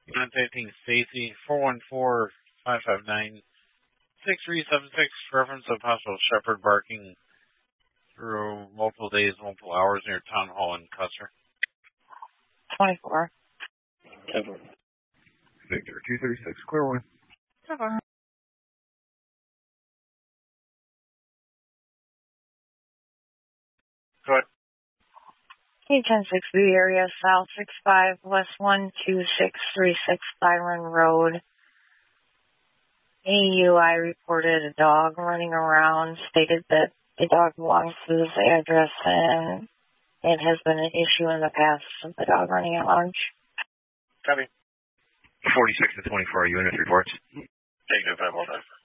Contacting Stacy 414-559-6376. Reference of possible shepherd barking through multiple days, multiple hours near Town Hall in Custer. 24. Victor 236, clear one. Okay. Go ahead. K106B area, south 65, west 12636 Byron Road. AUI reported a dog running around, stated that the dog belongs to this address and it has been an issue in the past of the dog running at lunch. Copy. 46 to 24 unit reports. Negative 515.